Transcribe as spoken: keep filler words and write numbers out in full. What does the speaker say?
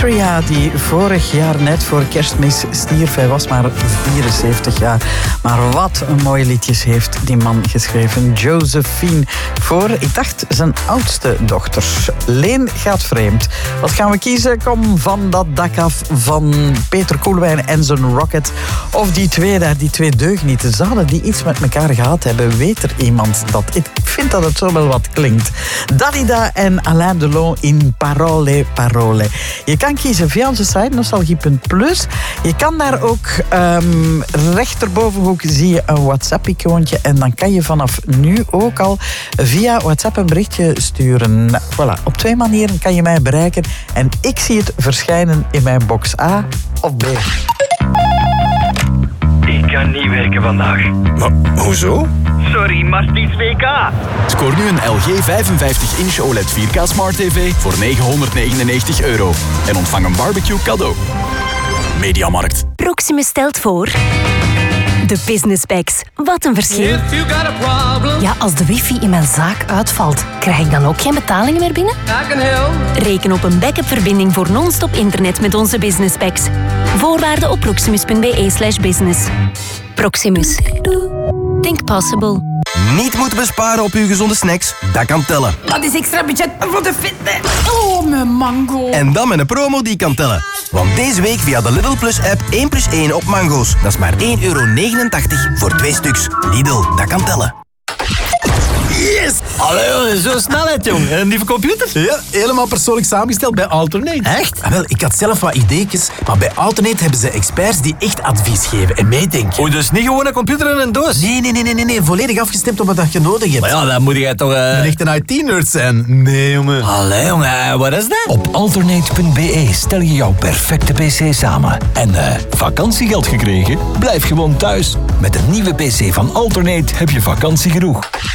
Altria, die vorig jaar net voor kerstmis stierf. Hij was maar vierenzeventig jaar. Maar wat een mooie liedjes heeft die man geschreven. Josephine voor, ik dacht, zijn oudste dochter. Leen gaat vreemd. Wat gaan we kiezen? Kom van dat dak af van Peter Koelewijn en zijn Rocket. Of die twee daar, die twee deugnieten. Zouden die iets met elkaar gehad hebben? Weet er iemand dat? Ik vind dat het zo wel wat klinkt. Dalida en Alain Delon in Parole, Parole. Je kan kiezen via onze site nostalgie punt plus. Je kan daar ook um, rechterbovenhoek zie je een WhatsApp-icoontje en dan kan je vanaf nu ook al via WhatsApp een berichtje sturen. Voilà, op twee manieren kan je mij bereiken en ik zie het verschijnen in mijn box A of B. Ik kan niet werken vandaag. Maar hoezo? Sorry, maar het is W K. Scoor nu een L G vijfenvijftig inch O L E D vier K Smart T V voor negenhonderdnegenennegentig euro. En ontvang een barbecue cadeau. Mediamarkt. Proximus stelt voor... De Business Packs. Wat een verschil. Ja, als de wifi in mijn zaak uitvalt, krijg ik dan ook geen betalingen meer binnen? Reken op een backup-verbinding voor non-stop internet met onze Business Packs. Voorwaarden op proximus punt b e slash business. Proximus. Think possible. Niet moeten besparen op uw gezonde snacks? Dat kan tellen. Dat is extra budget voor de fitness. Oh, mijn mango. En dan met een promo die kan tellen. Want deze week via de Lidl Plus app één plus één op mango's. Dat is maar één euro negenentachtig voor twee stuks. Lidl, dat kan tellen. Yes! Allee, zo snelheid, jong. En die computer? Ja, helemaal persoonlijk samengesteld bij Alternate. Echt? Ah, wel, ik had zelf wat ideetjes, maar bij Alternate hebben ze experts die echt advies geven en meedenken. Oh, dus niet gewoon een computer in een doos? Nee, nee, nee, nee, nee, volledig afgestemd op wat je nodig hebt. Maar ja, dan moet jij toch... Uh... Een echte I T-nerd zijn. Nee, jongen. Allee, jongen, wat is dat? Op alternate punt b e stel je jouw perfecte pc samen. En uh, vakantiegeld gekregen? Blijf gewoon thuis. Met een nieuwe pc van Alternate heb je vakantie genoeg.